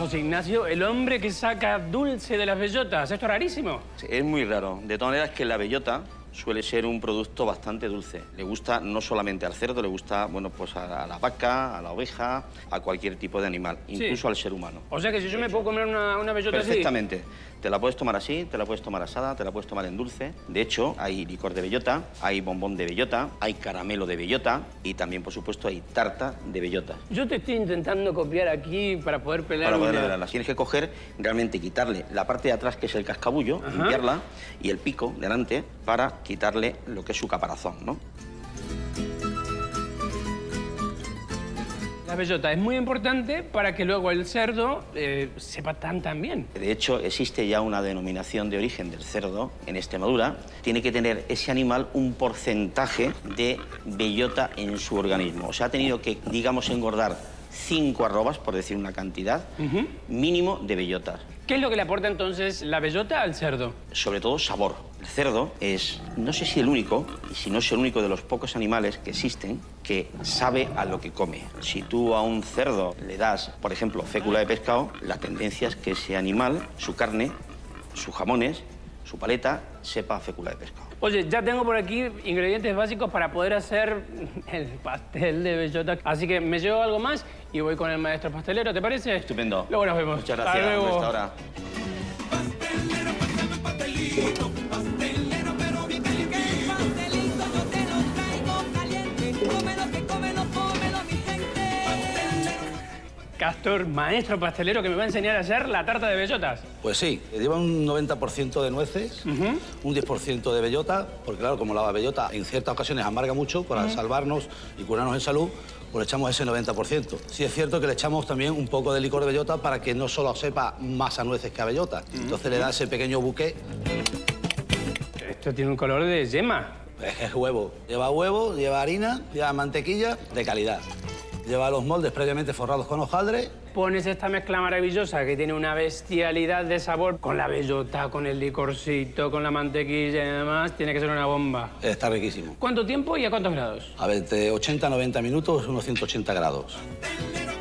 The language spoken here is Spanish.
José Ignacio, el hombre que saca dulce de las bellotas. Esto es rarísimo. Sí, es muy raro. De todas maneras, que la bellota suele ser un producto bastante dulce. Le gusta no solamente al cerdo, le gusta, bueno, pues a la vaca, a la oveja, a cualquier tipo de animal, incluso al ser humano. O sea que si yo me puedo comer una bellota así... Perfectamente. Te la puedes tomar así, te la puedes tomar asada, te la puedes tomar en dulce. De hecho, hay licor de bellota, hay bombón de bellota, hay caramelo de bellota y también, por supuesto, hay tarta de bellota. Yo te estoy intentando copiar aquí para poder pelar Para poder pelarla. Tienes que coger, realmente quitarle la parte de atrás, que es el cascabullo, limpiarla, y el pico delante para quitarle lo que es su caparazón, ¿no? La bellota es muy importante para que luego el cerdo sepa tan bien. De hecho, existe ya una denominación de origen del cerdo en Extremadura. Tiene que tener ese animal un porcentaje de bellota en su organismo. O sea, ha tenido que, digamos, engordar 5 arrobas, por decir una cantidad, mínimo de bellotas. ¿Qué es lo que le aporta entonces la bellota al cerdo? Sobre todo sabor. El cerdo es, no sé si el único, y si no es el único de los pocos animales que existen, que sabe a lo que come. Si tú a un cerdo le das, por ejemplo, fécula de pescado, la tendencia es que ese animal, su carne, sus jamones, su paleta, sepa a fécula de pescado. Oye, ya tengo por aquí ingredientes básicos para poder hacer el pastel de bellota. Así que me llevo algo más y voy con el maestro pastelero, ¿te parece? Estupendo. Luego nos vemos. Muchas gracias. Hasta luego. Hasta ahora. Pastelero, pásame un pastelito, pastelero, pero bien caliente. Pastelito yo te lo traigo caliente. Cómelo, mi gente. Castor, maestro pastelero, que me va a enseñar a hacer la tarta de bellotas. Pues sí, lleva un 90% de nueces, un 10% de bellota, porque claro, como la bellota en ciertas ocasiones amarga mucho, para salvarnos y curarnos en salud, pues le echamos ese 90%. Sí es cierto que le echamos también un poco de licor de bellota para que no solo sepa más a nueces que a bellota. Entonces le da ese pequeño buque. Esto tiene un color de yema. Es huevo, lleva harina, lleva mantequilla de calidad. Lleva los moldes previamente forrados con hojaldre. Pones esta mezcla maravillosa que tiene una bestialidad de sabor con la bellota, con el licorcito, con la mantequilla y demás. Tiene que ser una bomba. Está riquísimo. ¿Cuánto tiempo y a cuántos grados? A ver, de 80 a 90 minutos, unos 180 grados.